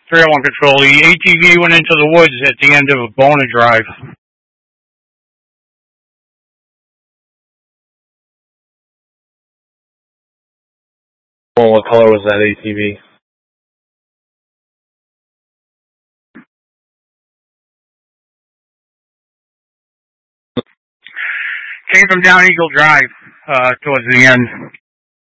Trail control. The ATV went into the woods at the end of Bona Drive. Well, what color was that ATV? Came from down Eagle Drive towards the end.